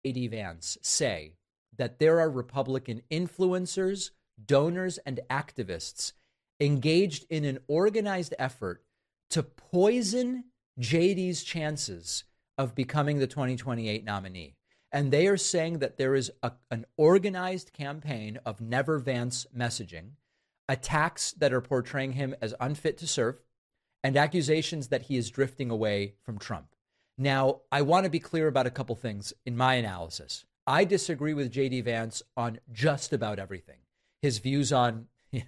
J.D. Vance say that there are Republican influencers, donors, and activists engaged in an organized effort to poison JD's chances of becoming the 2028 nominee. And they are saying that there is an organized campaign of Never Vance messaging, attacks that are portraying him as unfit to serve, and accusations that he is drifting away from Trump. Now, I want to be clear about a couple things in my analysis. I disagree with J.D. Vance on just about everything. His views on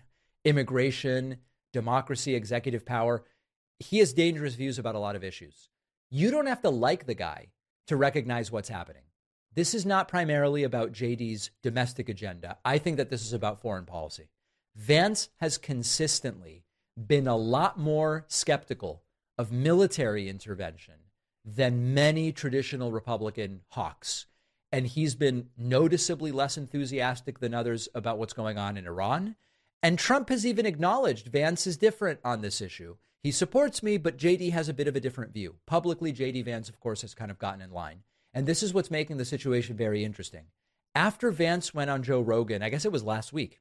immigration, democracy, executive power. He has dangerous views about a lot of issues. You don't have to like the guy to recognize what's happening. This is not primarily about JD's domestic agenda. I think that this is about foreign policy. Vance has consistently been a lot more skeptical of military intervention than many traditional Republican hawks. And he's been noticeably less enthusiastic than others about what's going on in Iran. And Trump has even acknowledged Vance is different on this issue. He supports me, but JD has a bit of a different view. Publicly, JD Vance, of course, has kind of gotten in line. And this is what's making the situation very interesting. After Vance went on Joe Rogan, I guess it was last week,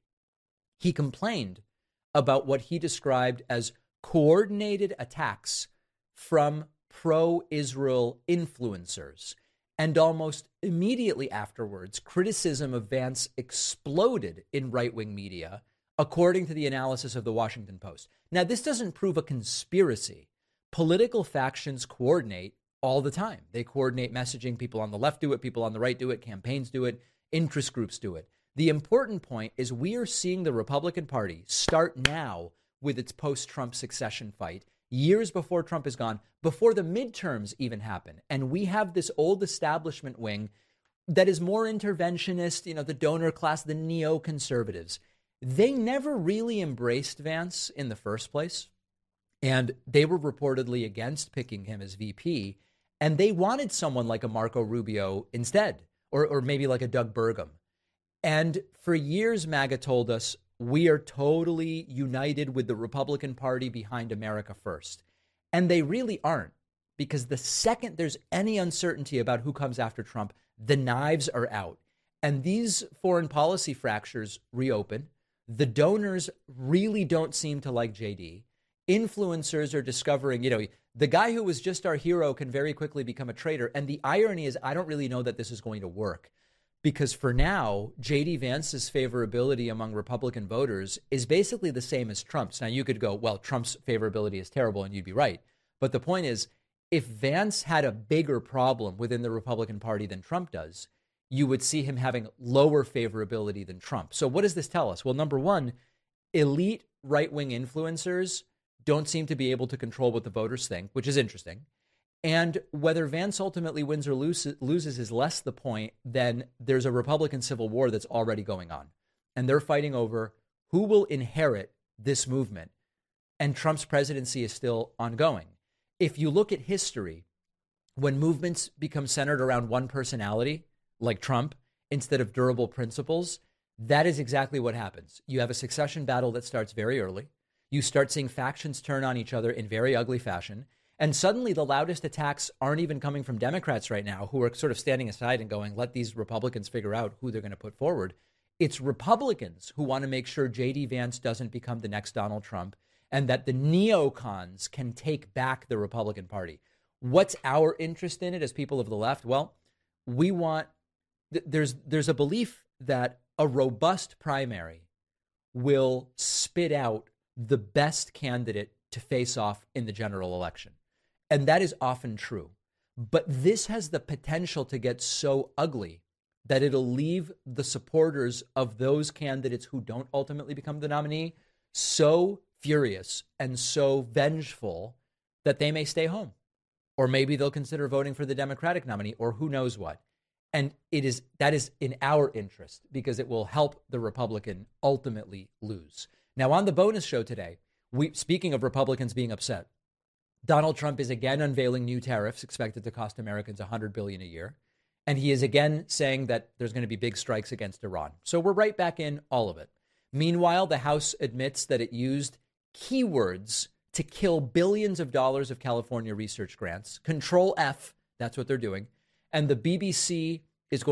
he complained about what he described as coordinated attacks from pro-Israel influencers. And almost immediately afterwards, criticism of Vance exploded in right-wing media, according to the analysis of the Washington Post. Now, this doesn't prove a conspiracy. Political factions coordinate all the time. They coordinate messaging. People on the left do it. People on the right do it. Campaigns do it. Interest groups do it. The important point is we are seeing the Republican Party start now with its post-Trump succession fight, years before Trump is gone, before the midterms even happen. And we have this old establishment wing that is more interventionist, the donor class, the neoconservatives. They never really embraced Vance in the first place. And they were reportedly against picking him as VP. And they wanted someone like a Marco Rubio instead, or maybe like a Doug Burgum. And for years, MAGA told us, we are totally united with the Republican Party behind America first. And they really aren't, because the second there's any uncertainty about who comes after Trump, the knives are out. And these foreign policy fractures reopen. The donors really don't seem to like JD. Influencers are discovering, the guy who was just our hero can very quickly become a traitor. And the irony is, I don't really know that this is going to work. Because for now, J.D. Vance's favorability among Republican voters is basically the same as Trump's. Now, you could go, well, Trump's favorability is terrible, and you'd be right. But the point is, if Vance had a bigger problem within the Republican Party than Trump does, you would see him having lower favorability than Trump. So what does this tell us? Well, number one, elite right-wing influencers don't seem to be able to control what the voters think, which is interesting. And whether Vance ultimately wins or loses is less the point than there's a Republican civil war that's already going on. And they're fighting over who will inherit this movement. And Trump's presidency is still ongoing. If you look at history, when movements become centered around one personality, like Trump, instead of durable principles, that is exactly what happens. You have a succession battle that starts very early. You start seeing factions turn on each other in very ugly fashion. And suddenly the loudest attacks aren't even coming from Democrats right now, who are sort of standing aside and going, let these Republicans figure out who they're going to put forward. It's Republicans who want to make sure J.D. Vance doesn't become the next Donald Trump and that the neocons can take back the Republican Party. What's our interest in it as people of the left? Well, we want there's a belief that a robust primary will spit out the best candidate to face off in the general election. And that is often true. But this has the potential to get so ugly that it'll leave the supporters of those candidates who don't ultimately become the nominee so furious and so vengeful that they may stay home. Or maybe they'll consider voting for the Democratic nominee, or who knows what. And that is in our interest, because it will help the Republican ultimately lose. Now, on the bonus show today, speaking of Republicans being upset, Donald Trump is again unveiling new tariffs expected to cost Americans $100 billion a year. And he is again saying that there's going to be big strikes against Iran. So we're right back in all of it. Meanwhile, the House admits that it used keywords to kill billions of dollars of California research grants. Control F, that's what they're doing. And the BBC